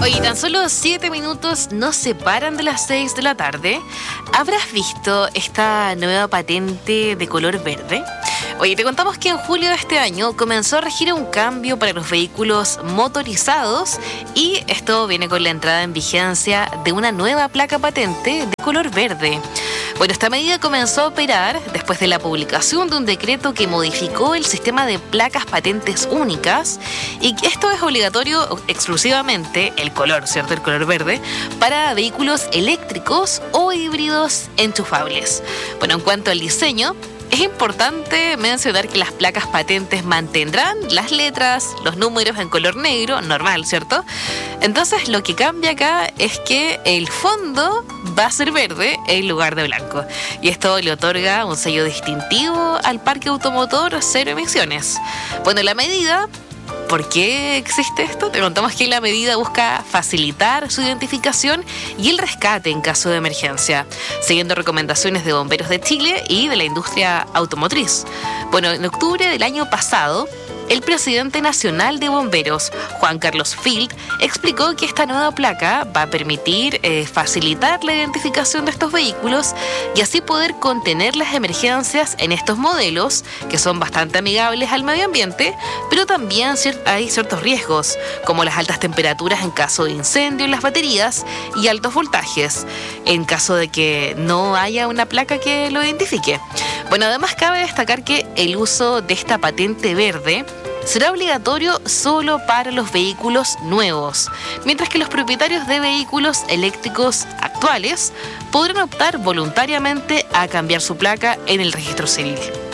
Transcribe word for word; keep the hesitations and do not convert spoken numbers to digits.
Oye, tan solo siete minutos nos separan de las seis de la tarde. ¿Habrás visto esta nueva patente de color verde? Oye, te contamos que en julio de este año comenzó a regir un cambio para los vehículos motorizados y esto viene con la entrada en vigencia de una nueva placa patente de color verde. Bueno, esta medida comenzó a operar después de la publicación de un decreto que modificó el sistema de placas patentes únicas y esto es obligatorio exclusivamente, el color, ¿cierto? El color verde, para vehículos eléctricos o híbridos enchufables. Bueno, en cuanto al diseño, es importante mencionar que las placas patentes mantendrán las letras, los números en color negro, normal, ¿cierto? Entonces, lo que cambia acá es que el fondo va a ser verde en lugar de blanco. Y esto le otorga un sello distintivo al parque automotor cero emisiones. Bueno, la medida... ¿Por qué existe esto? Te contamos que la medida busca facilitar su identificación y el rescate en caso de emergencia, siguiendo recomendaciones de Bomberos de Chile y de la industria automotriz. Bueno, en octubre del año pasado, el presidente nacional de Bomberos, Juan Carlos Field, explicó que esta nueva placa va a permitir eh, facilitar la identificación de estos vehículos y así poder contener las emergencias en estos modelos, que son bastante amigables al medio ambiente, pero también hay ciertos riesgos, como las altas temperaturas en caso de incendio en las baterías y altos voltajes, en caso de que no haya una placa que lo identifique. Bueno, además cabe destacar que el uso de esta patente verde será obligatorio solo para los vehículos nuevos, mientras que los propietarios de vehículos eléctricos actuales podrán optar voluntariamente a cambiar su placa en el registro civil.